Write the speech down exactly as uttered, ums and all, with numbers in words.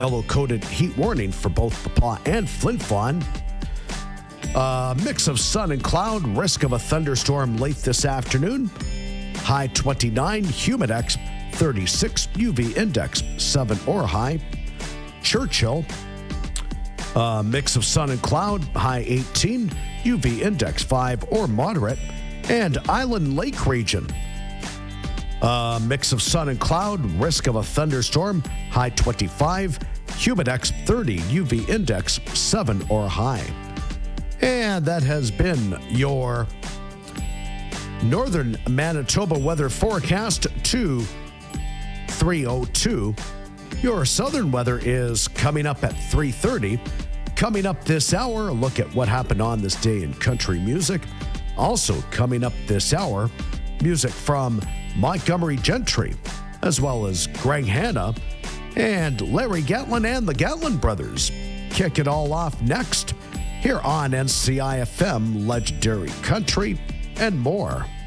Yellow-coated heat warning for both Papa and Flin Flon. A mix of sun and cloud, risk of a thunderstorm late this afternoon. High twenty-nine, humidex thirty-six, U V index seven or high. Churchill, a mix of sun and cloud, high eighteen, U V index five or moderate. And Island Lake region, a mix of sun and cloud, risk of a thunderstorm, high twenty-five, humidex thirty, U V index seven or high. And that has been your Northern Manitoba weather forecast to three oh two. Your southern weather is coming up at three thirty. Coming up this hour, a look at what happened on this day in country music. Also coming up this hour, music from Montgomery Gentry, as well as Greg Hanna and Larry Gatlin and the Gatlin Brothers. Kick it all off next here on N C I F M, Legendary Country, and more.